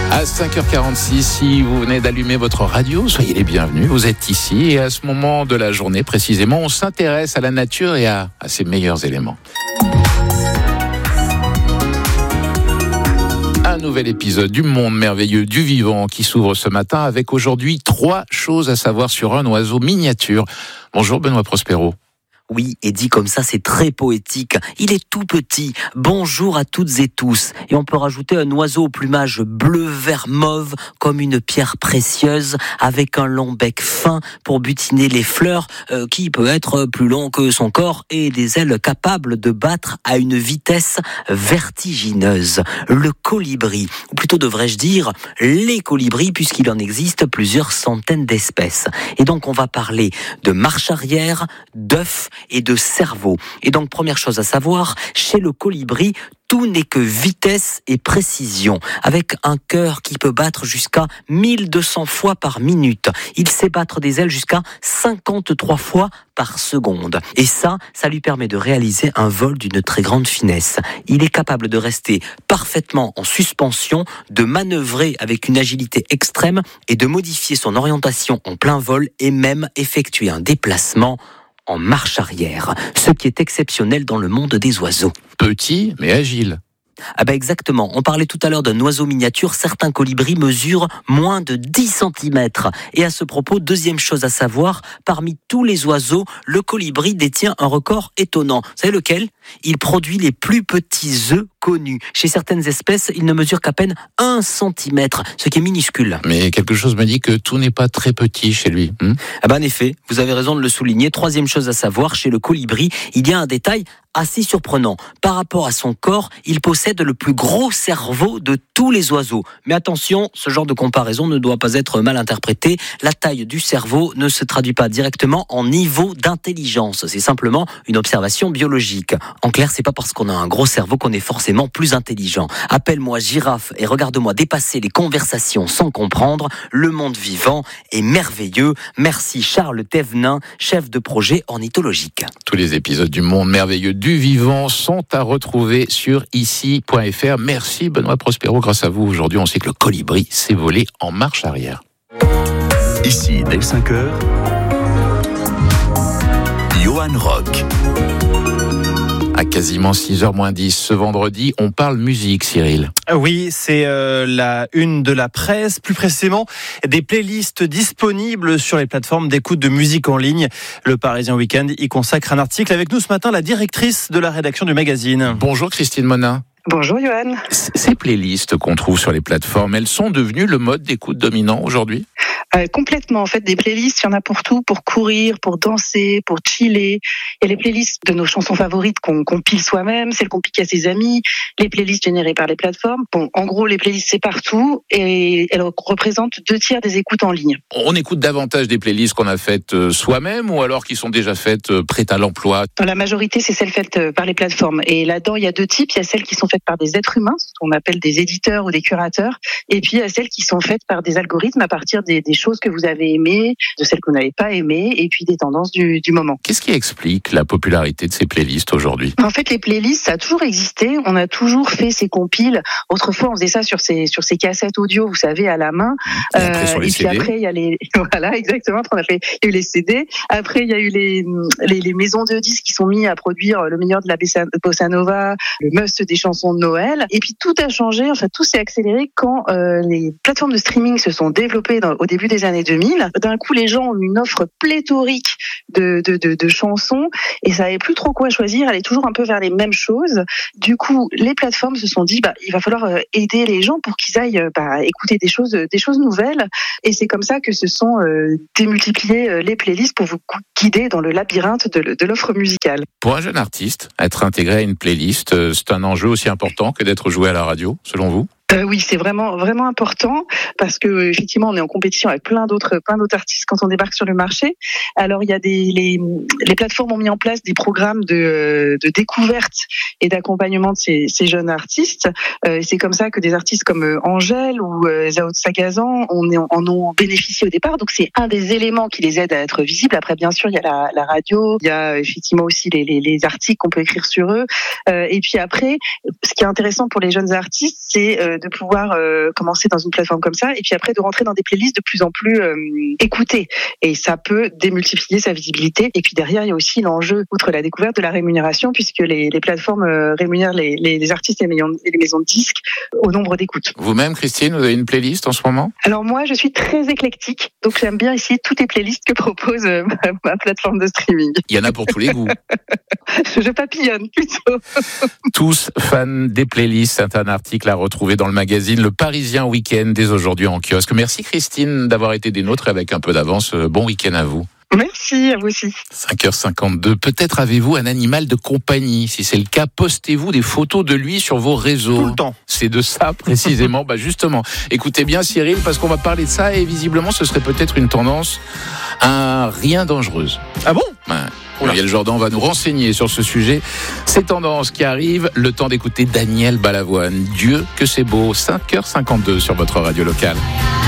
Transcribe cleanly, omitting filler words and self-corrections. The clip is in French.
À 5h46, si vous venez d'allumer votre radio, soyez les bienvenus, vous êtes ici et à ce moment de la journée précisément, on s'intéresse à la nature et à ses meilleurs éléments. Un nouvel épisode du monde merveilleux du vivant qui s'ouvre ce matin avec aujourd'hui 3 choses à savoir sur un oiseau miniature. Bonjour Benoît Prospero. Oui, et dit comme ça, c'est très poétique. Il est tout petit. Bonjour à toutes et tous. Et on peut rajouter un oiseau au plumage bleu, vert, mauve, comme une pierre précieuse, avec un long bec fin pour butiner les fleurs, qui peut être plus long que son corps, et des ailes capables de battre à une vitesse vertigineuse. Le colibri, ou plutôt devrais-je dire les colibris, puisqu'il en existe plusieurs centaines d'espèces. Et donc on va parler de marche arrière, d'œufs, et de cerveau. Et donc, première chose à savoir, chez le colibri, tout n'est que vitesse et précision, avec un cœur qui peut battre jusqu'à 1200 fois par minute. Il sait battre des ailes jusqu'à 53 fois par seconde. Et ça lui permet de réaliser un vol d'une très grande finesse. Il est capable de rester parfaitement en suspension, de manœuvrer avec une agilité extrême et de modifier son orientation en plein vol et même effectuer un déplacement en marche arrière, ce qui est exceptionnel dans le monde des oiseaux. Petit mais agile. Ah ben exactement, on parlait tout à l'heure d'un oiseau miniature, certains colibris mesurent moins de 10 cm. Et à ce propos, deuxième chose à savoir, parmi tous les oiseaux, le colibri détient un record étonnant. Vous savez lequel ? Il produit les plus petits œufs connus. Chez certaines espèces, il ne mesure qu'à peine 1 cm, ce qui est minuscule. Mais quelque chose me dit que tout n'est pas très petit chez lui. Ah ben en effet, vous avez raison de le souligner. Troisième chose à savoir, chez le colibri, il y a un détail assez surprenant. Par rapport à son corps, il possède le plus gros cerveau de tous les oiseaux. Mais attention, ce genre de comparaison ne doit pas être mal interprété. La taille du cerveau ne se traduit pas directement en niveau d'intelligence. C'est simplement une observation biologique. En clair, c'est pas parce qu'on a un gros cerveau qu'on est forcément plus intelligent. Appelle-moi girafe et regarde-moi dépasser les conversations sans comprendre. Le monde vivant est merveilleux. Merci Charles Thévenin, chef de projet ornithologique. Tous les épisodes du monde merveilleux du vivant sont à retrouver sur ici.fr. Merci Benoît Prospero, grâce à vous aujourd'hui on sait que le colibri s'est volé en marche arrière. Ici dès 5h, Johan Rock. À quasiment 6h moins 10 ce vendredi, on parle musique, Cyril. Oui, c'est la une de la presse, plus précisément des playlists disponibles sur les plateformes d'écoute de musique en ligne. Le Parisien Week-end y consacre un article. Avec nous ce matin, la directrice de la rédaction du magazine. Bonjour Christine Monin. Bonjour Johan. Ces playlists qu'on trouve sur les plateformes, elles sont devenues le mode d'écoute dominant aujourd'hui ? Complètement, en fait, des playlists, il y en a pour tout, pour courir, pour danser, pour chiller. Il y a les playlists de nos chansons favorites qu'on compile soi-même, celles qu'on pique à ses amis, les playlists générées par les plateformes. Bon, en gros, les playlists, c'est partout et elles représentent 2/3 des écoutes en ligne. On écoute davantage des playlists qu'on a faites soi-même ou alors qui sont déjà faites prêtes à l'emploi ? Dans la majorité, c'est celles faites par les plateformes. Et là-dedans, il y a 2 types. Il y a celles qui sont faites par des êtres humains, ce qu'on appelle des éditeurs ou des curateurs. Et puis, il y a celles qui sont faites par des algorithmes à partir des choses que vous avez aimées, de celles que vous n'avez pas aimées, et puis des tendances du moment. Qu'est-ce qui explique la popularité de ces playlists aujourd'hui ? En fait, les playlists, ça a toujours existé. On a toujours fait ces compiles. Autrefois, on faisait ça sur ces cassettes audio, vous savez, à la main. Et après, sur les et CD. puis après, il y a les, voilà, exactement. Il y a eu les CD. Après, il y a eu les maisons de disques qui sont mis à produire le meilleur de la bossa nova, le must des chansons de Noël. Et puis tout a changé. Enfin, tout s'est accéléré quand les plateformes de streaming se sont développées au début des années 2000. D'un coup, les gens ont eu une offre pléthorique de chansons et ça n'avait plus trop quoi choisir. Aller toujours un peu vers les mêmes choses. Du coup, les plateformes se sont dit, il va falloir aider les gens pour qu'ils aillent écouter des choses nouvelles. Et c'est comme ça que se sont démultipliées les playlists pour vous guider dans le labyrinthe de l'offre musicale. Pour un jeune artiste, être intégré à une playlist, c'est un enjeu aussi important que d'être joué à la radio, selon vous ? Oui, c'est vraiment important parce que effectivement, on est en compétition avec plein d'autres artistes quand on débarque sur le marché. Alors, il y a les plateformes ont mis en place des programmes de découverte et d'accompagnement de ces jeunes artistes. C'est comme ça que des artistes comme Angèle ou Zao Sagazan en ont bénéficié au départ. Donc, c'est un des éléments qui les aide à être visibles. Après, bien sûr, il y a la radio, il y a effectivement aussi les articles qu'on peut écrire sur eux. Et puis après, ce qui est intéressant pour les jeunes artistes, c'est de pouvoir commencer dans une plateforme comme ça et puis après de rentrer dans des playlists de plus en plus écoutées. Et ça peut démultiplier sa visibilité. Et puis derrière, il y a aussi l'enjeu, outre la découverte, de la rémunération, puisque les plateformes rémunèrent les artistes et les maisons de disques au nombre d'écoutes. Vous-même, Christine, vous avez une playlist en ce moment ? Alors moi, je suis très éclectique, donc j'aime bien essayer toutes les playlists que propose ma plateforme de streaming. Il y en a pour tous les goûts. Je papillonne plutôt. Tous fans des playlists, c'est un article à retrouver dans le magazine Le Parisien Week-end dès aujourd'hui en kiosque. Merci Christine d'avoir été des nôtres avec un peu d'avance. Bon week-end à vous. Merci, à vous aussi. 5h52. Peut-être avez-vous un animal de compagnie. Si c'est le cas, postez-vous des photos de lui sur vos réseaux. Tout le temps. C'est de ça précisément. Justement, écoutez bien Cyril, parce qu'on va parler de ça et visiblement ce serait peut-être une tendance à rien dangereuse. Ah bon ? Muriel Jordan va nous renseigner sur ce sujet. Ces tendances qui arrivent, le temps d'écouter Daniel Balavoine. Dieu que c'est beau. 5h52 sur votre radio locale.